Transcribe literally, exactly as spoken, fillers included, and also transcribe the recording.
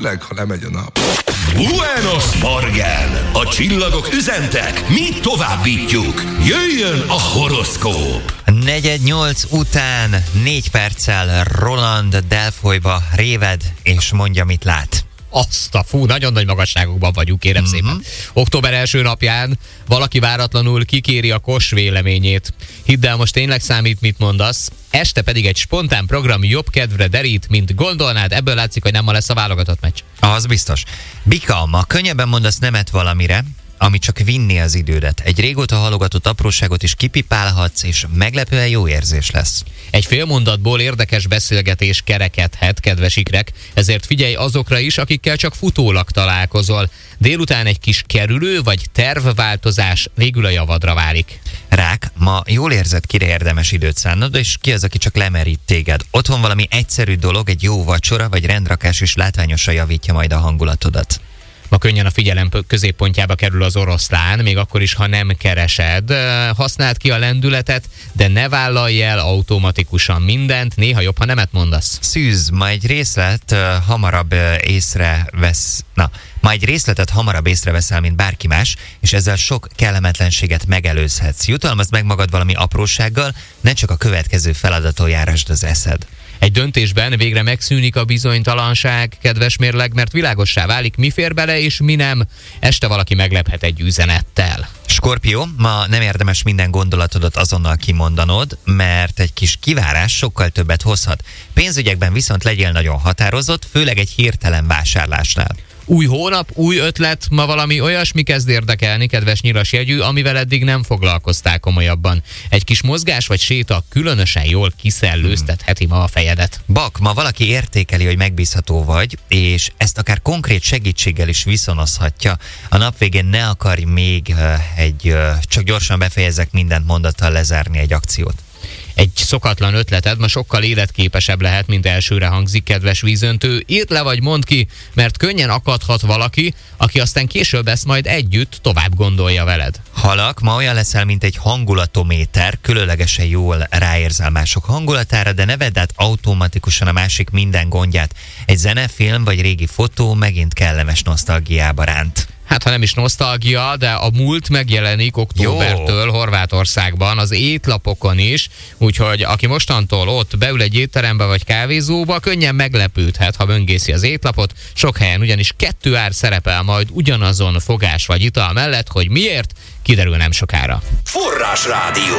főleg, ha lemegy a nap. Buenos Morgen! A csillagok üzentek, mi továbbítjuk. Jöjjön a horoszkóp! Negyed nyolc után négy perccel Roland Delfolyba réved, és mondja, mit lát. Azt a fú, nagyon nagy magasságokban vagyunk, kérem mm-hmm. szépen. Október első napján valaki váratlanul kikéri a Kos véleményét. Hidd el, most tényleg számít, mit mondasz. Este pedig egy spontán program jobb kedvre derít, mint gondolnád. Ebből látszik, hogy nem ma lesz a válogatott meccs. Az biztos. Bika, ma könnyebben mondasz nemet valamire, ami csak vinni az idődet. Egy régóta halogatott apróságot is kipipálhatsz, és meglepően jó érzés lesz. Egy fél mondatból érdekes beszélgetés kerekedhet, kedves ikrek, ezért figyelj azokra is, akikkel csak futólag találkozol. Délután egy kis kerülő vagy tervváltozás végül a javadra válik. Rák, ma jól érzed, kire érdemes időt szánnod, és ki az, aki csak lemerít téged. Otthon valami egyszerű dolog, egy jó vacsora vagy rendrakás is látványosan javítja majd a hangulatodat. Ma könnyen a figyelem középpontjába kerül az oroszlán, még akkor is, ha nem keresed. Használd ki a lendületet, de ne vállalj el automatikusan mindent, néha jobb, ha nemet mondasz. Szűz, ma egy részlet uh, hamarabb uh, észrevesz... Na, ma egy részletet hamarabb észreveszel, mint bárki más, és ezzel sok kellemetlenséget megelőzhetsz. Jutalmazd meg magad valami aprósággal, ne csak a következő feladaton járasd az eszed. Egy döntésben végre megszűnik a bizonytalanság, kedves mérleg, mert világossá válik, mi fér bele és mi nem. Este valaki meglephet egy üzenettel. Skorpió, ma nem érdemes minden gondolatodat azonnal kimondanod, mert egy kis kivárás sokkal többet hozhat. Pénzügyekben viszont legyél nagyon határozott, főleg egy hirtelen vásárlásnál. Új hónap, új ötlet, ma valami olyasmi kezd érdekelni, kedves nyilasjegyű, amivel eddig nem foglalkoztál komolyabban. Egy kis mozgás vagy séta különösen jól kiszellőztetheti ma a fejedet. Bak, ma valaki értékeli, hogy megbízható vagy, és ezt akár konkrét segítséggel is viszonozhatja. A nap végén ne akarj még uh, egy, uh, csak gyorsan befejezek mindent mondattal lezárni egy akciót. Egy szokatlan ötleted ma sokkal életképesebb lehet, mint elsőre hangzik, kedves vízöntő. Írd le vagy mondd ki, mert könnyen akadhat valaki, aki aztán később ezt majd együtt tovább gondolja veled. Halak, ma olyan leszel, mint egy hangulatométer, különlegesen jól ráérzel mások hangulatára, de ne vedd át automatikusan a másik minden gondját. Egy zene, film vagy régi fotó megint kellemes nosztalgiába ránt. Hát, ha nem is nosztalgia, de a múlt megjelenik októbertől Horvátországban, az étlapokon is, úgyhogy aki mostantól ott beül egy étterembe vagy kávézóba, könnyen meglepődhet, ha böngészi az étlapot. Sok helyen ugyanis kettő ár szerepel majd ugyanazon fogás vagy ital mellett, hogy miért, kiderül nem sokára. Forrásrádió.